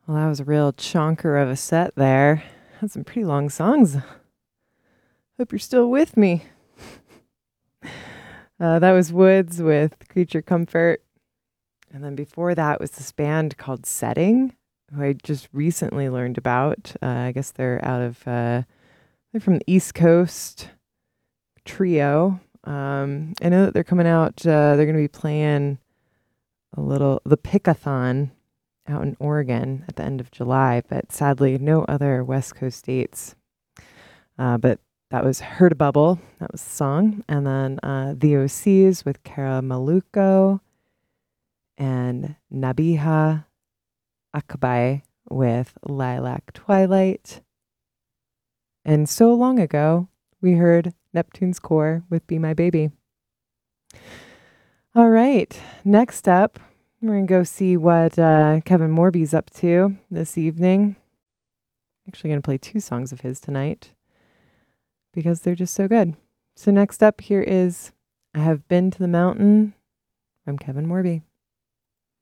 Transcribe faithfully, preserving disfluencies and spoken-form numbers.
Well, that was a real chonker of a set there. Had some pretty long songs. Hope you're still with me. uh, that was Woods with Creature Comfort. And then before that was this band called Setting, who I just recently learned about. Uh, I guess they're out of, uh, they're from the East Coast trio. Um, I know that they're coming out, uh, they're going to be playing a little, the Pickathon out in Oregon at the end of July, but sadly no other West Coast dates. Uh, but that was Heard a Bubble, that was the song. And then uh, The O Cs with Kara Maluko and Nabiha Akabai with Lilac Twilight. And so long ago, we heard Neptune's Core with Be My Baby. All right, next up, we're going to go see what uh, Kevin Morby's up to this evening. Actually going to play two songs of his tonight because they're just so good. So next up here is I Have Been to the Mountain from Kevin Morby.